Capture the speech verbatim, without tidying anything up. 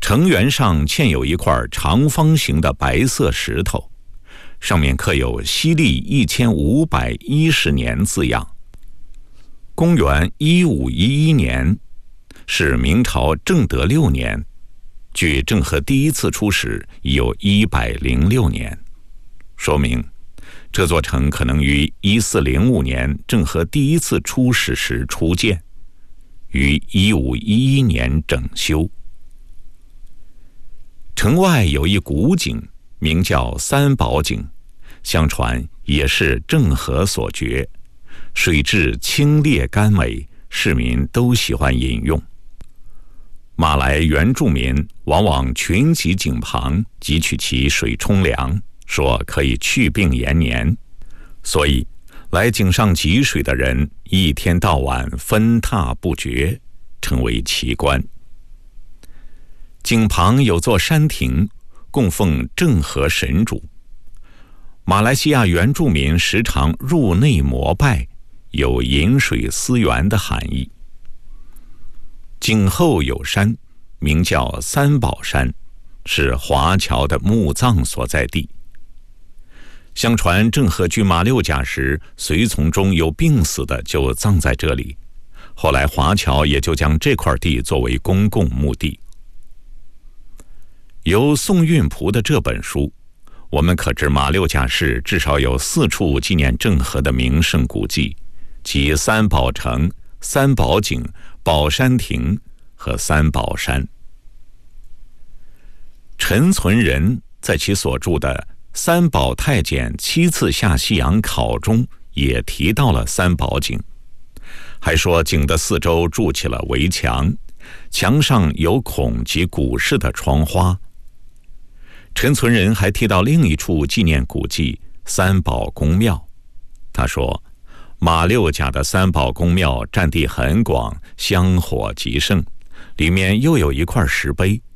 城垣上嵌有一块长方形的白色石头，上面刻有西历一千五百一十年字样。公元一五一一年是明朝正德六年，距郑和第一次出使已有一百零六年，说明这座城可能于一四零五年郑和第一次出使时初建，于一五一一年整修。城外有一古井，名叫三宝井，相传也是郑和所掘，水质清冽甘美，市民都喜欢饮用。马来原住民往往群集井旁汲取其水冲凉，说可以祛病延年，所以来井上汲水的人一天到晚分踏不绝，成为奇观。井旁有座山亭，供奉郑和神主。马来西亚原住民时常入内膜拜，有饮水思源的含义。井后有山，名叫三宝山，是华侨的墓葬所在地。相传郑和居马六甲时，随从中有病死的就葬在这里，后来华侨也就将这块地作为公共墓地。由宋运璞的这本书，我们可知马六甲市至少有四处纪念郑和的名胜古迹，即三宝城、三宝井、宝山亭和三宝山。陈存仁在其所著的《三宝太监七次下西洋考》中也提到了三宝井，还说井的四周筑起了围墙，墙上有孔及古式的窗花。陈存仁还提到另一处纪念古迹三宝宫庙，他说马六甲的三宝宫庙占地很广，香火极盛，里面又有一块石碑，